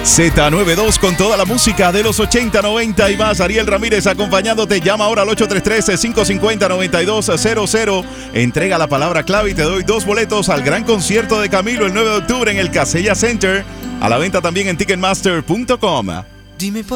Z92 con toda la música de los 80, 90 y más. Ariel Ramírez acompañándote. Llama ahora al 833-550-9200. Entrega la palabra clave y te doy 2 boletos al gran concierto de Camilo el 9 de octubre en el Casella Center. A la venta también en Ticketmaster.com. Dime por